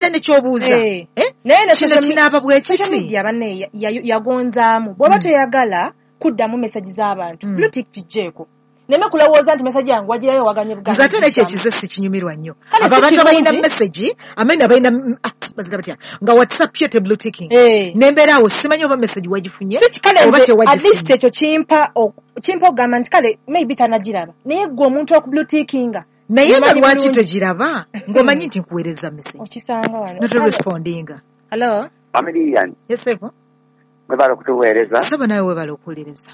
ate nekyobuuza kino kinaaba bwe kiti banne yagonzaamu bw'oba toyagala kuddamu meseji z'abantu blue tick kijjeeko neme kulowooza nti meseji yangu wagirayo waganye Buganda ate nekyo ekize sikinyumirwa nnyo abo abantu abalina meseji amene abalina bazira batya nga WhatsApp yo te blue ticking nembeera awo simanyi oba meseji wagifunye oba tewagifunye at least ekyo kimpa ogamba nti kale maybe tanagiraba naye gwe omuntu oku blue tickinga naye nga lwaki togiraba ng'omanyi nti nkuweereza meseji okisanga wano not respondinga hello Amirian yesebo webala kutuweereza sebo nawe webala okuwuliriza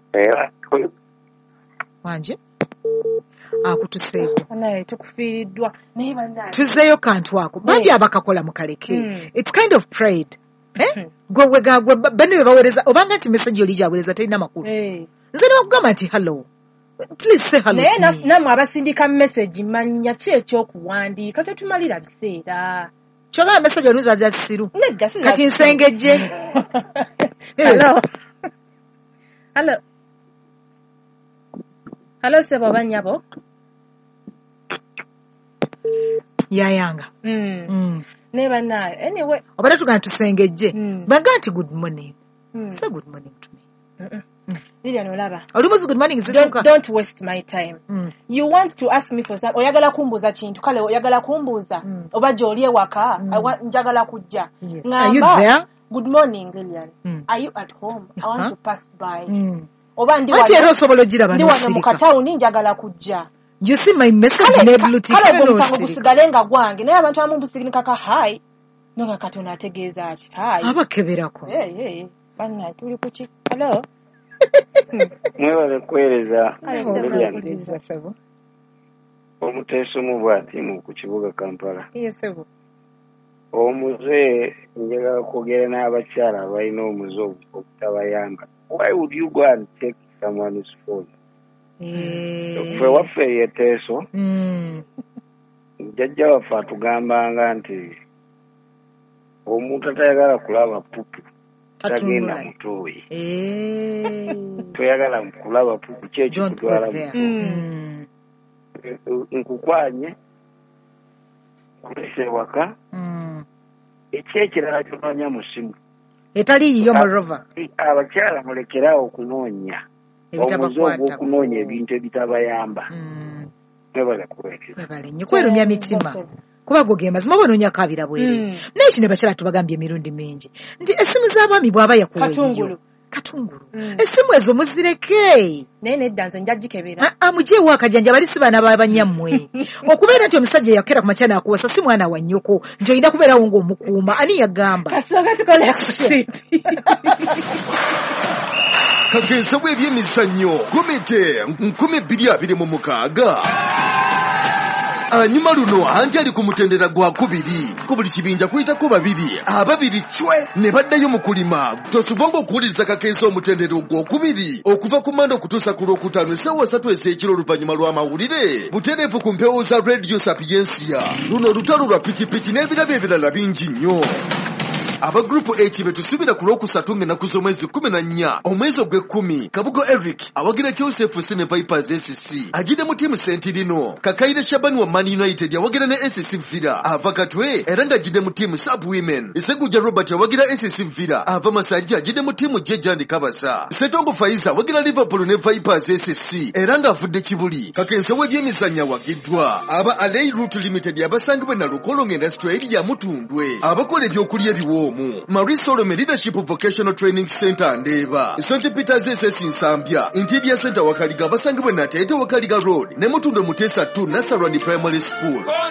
wanje akutuseeko naye tukufiiriddwa naye bannaye tuzzeeyo kantu ako bambi abakakola mukaleke it's kind of pride gwe banne be baweereza obanga nti meseji oli gyaweereza terina makulu nze ne bakugamba nti hello please say hello naye namwe abasindika meseji manya ki ekyokuwandiika tetumalira biseera kyogala meseji oluuzi bazira kisiru kati nsengejje Hello sebo banyabo yayanga neba nayo anyway obada tugana tusengejje baga nti good morning say good morning to me Lilian olaba olimuzi good morning don't waste my time you want to ask me for something oyagala kumbuza kintu kale oyagala kumbuza oba joli ewaka njagala kujja ngamba good morning Lilian are you at home I want to pass by oba ndi wano mu katawuni njagala kujja you see my message ne blue tick kale gusigalenga gwange naye abantu amu busiginika ka hi nonga katona ategeeza ati hi abakeberako banna tuli kuki hello mwebale kwereza sebo omuteeso mu bwatimu ku kibuga Kampala sebo omuze njagala kwogera n'abakyala abalina omuze okutabayamba. Why would you go and take someone's phone? Fwe waffe yeteeso jjajja waffe atugambanga nti omuntu atayagala kulaba pupu tagenda mutuuyi. Toyagala kulaba pupu kyekyo kutwala nkukwanye kulese waka ekyekirala kyonoonya mu simu etali yiyo mu rova abakyala mulekerawo okunoonya omuze ogw'okunoonya ebintu ebitabayamba webale nnyo kwerumya mitima kuba go gemazima bonoonya kabira bwere naye kino bakyala tubagambye emirundi mingi nti essimu z'abaami bw'aba yakuwa katungulu essimu ezo muzireke naye nedda nze njagikebera amugyeewo akajanja bali si baana babanyammwe okubeera nti omusajja yakera ku makyana akuwasa si mwana wa nnyoko nti olina kubeerawo ng'omukuuma ani yagamba kagensa bw'ebyemizannyo komite 2026 anyuma luno anti ali ku mutendera gwa kubiri ku buli kibinja kuyitako babiri ababiri cwe ne baddayo mu kulima tosubonga okuwuliriza kakensa omutendera ogwokubiri okuva ku Mande okutuusa ku Lwokutaano essaawa 3 ez'ekiro oluvannyuma lw'amawulire butereevu ku mpewo za Radio Sapiensia. Luno olutalo lwa pikipiki n'ebirabo ebirala bingi nnyo. aba grupu H betusubira ku Lwokusatu ng'ennaku z'omwezi 14 omwezi ogw'ekkumi. Kabugo Eric awagira Joseph Sene Vipers SC ajide mu tiimu Sentirino. Kakayire Shabani wa Man United awagira ne SC Villa ava Katwe era nga ajide mu tiimu Sub Women. Iseguja Robert awagira SC Villa ava Masajja ajide mu tiimu Jejandi Kabasa. Setongo Faiza awagira Liverpool ne Vipers SC era nga avudde Kibuli. Kakensa w'ebyemizannyo awagiddwa aba Alei Route Limited abasangibwe na Lukolongo Industry eri Mutundwe abakola ebyokulya ebiwoomu. Marisol Leadership Vocational Training Center Ndeba. St. Peter's SS Nsambya Interior Center Wakaliga abasangibwe na Tete Wakaliga Road ne Mutundwe Mutesa 2 Nasarani Primary School.